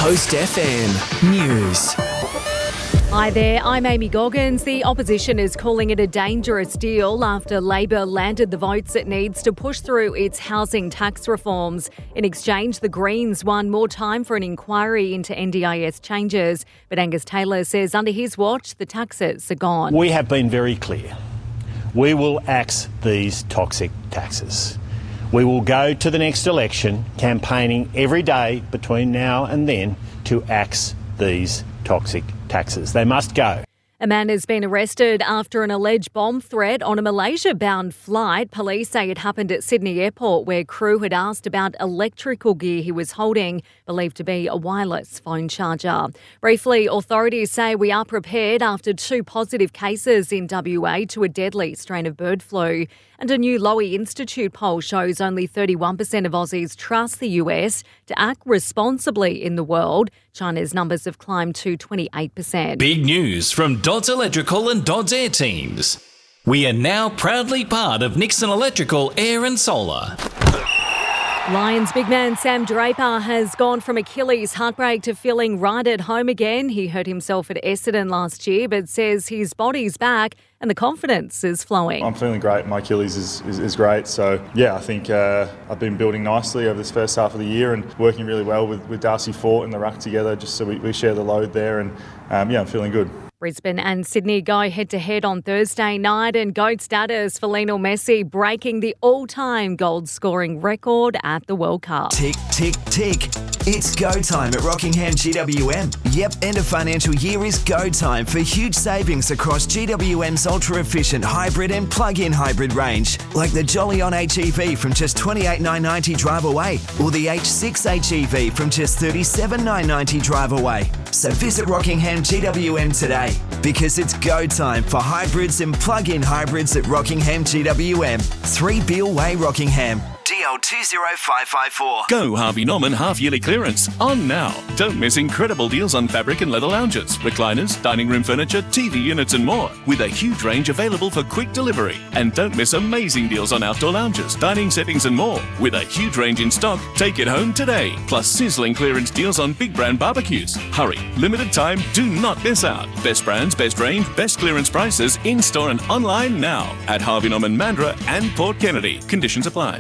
Coast FM News. Hi there, I'm Amy Goggins. The opposition is calling it a dangerous deal after Labor landed the votes it needs to push through its housing tax reforms. In exchange, the Greens won more time for an inquiry into NDIS changes. But Angus Taylor says under his watch, the taxes are gone. We have been very clear. We will axe these toxic taxes. We will go to the next election campaigning every day between now and then to axe these toxic taxes. They must go. A man has been arrested after an alleged bomb threat on a Malaysia-bound flight. Police say it happened at Sydney Airport, where crew had asked about electrical gear he was holding, believed to be a wireless phone charger. Briefly, authorities say we are prepared after 2 positive cases in WA to a deadly strain of bird flu. And a new Lowy Institute poll shows only 31% of Aussies trust the US to act responsibly in the world. China's numbers have climbed to 28%. Big news from Dodds Electrical and Dodds Air teams. We are now proudly part of Nixon Electrical Air and Solar. Lions big man Sam Draper has gone from Achilles heartbreak to feeling right at home again. He hurt himself at Essendon last year, but says his body's back and the confidence is flowing. I'm feeling great. My Achilles is great. So, yeah, I think I've been building nicely over this first half of the year and working really well with Darcy Fort and the ruck together, just so we share the load there. And, I'm feeling good. Brisbane and Sydney go head-to-head on Thursday night, and GOAT status for Lionel Messi breaking the all-time goal-scoring record at the World Cup. Tick, tick, tick. It's go time at Rockingham GWM. Yep, end of financial year is go time for huge savings across GWM's ultra-efficient hybrid and plug-in hybrid range, like the Jolly On HEV from just $28,990 drive away, or the H6 HEV from just $37,990 drive away. So visit Rockingham GWM today, because it's go time for hybrids and plug-in hybrids at Rockingham GWM. 3 Beale Way, Rockingham. DL 20554. Go Harvey Norman half-yearly clearance on now. Don't miss incredible deals on fabric and leather lounges, recliners, dining room furniture, TV units and more, with a huge range available for quick delivery. And don't miss amazing deals on outdoor lounges, dining settings and more, with a huge range in stock. Take it home today. Plus sizzling clearance deals on big brand barbecues. Hurry, limited time, do not miss out. Best brands, best range, best clearance prices in-store and online now at Harvey Norman Mandurah and Port Kennedy. Conditions apply.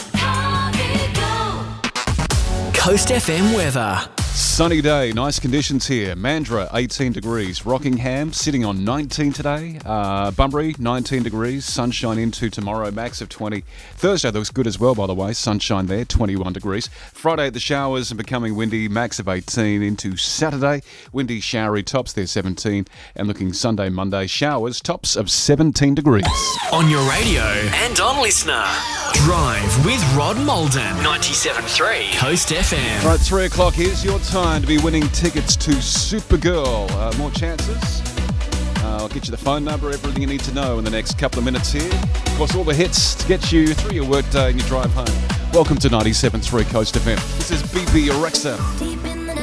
Coast FM weather. Sunny day, nice conditions here. Mandurah, 18 degrees. Rockingham, sitting on 19 today. Bunbury, 19 degrees. Sunshine into tomorrow, max of 20. Thursday looks good as well, by the way. Sunshine there, 21 degrees. Friday, the showers and becoming windy, max of 18 into Saturday. Windy, showery, tops there, 17. And looking Sunday, Monday, showers, tops of 17 degrees. On your radio and on Listener. Drive with Rod Molden. 97.3 Coast FM. Right, 3 o'clock, here's your time to be winning tickets to Supergirl. More chances. I'll get you the phone number, everything you need to know in the next couple of minutes here. Of course, all the hits to get you through your workday and your drive home. Welcome to 97.3 Coast FM. This is BB Rexa.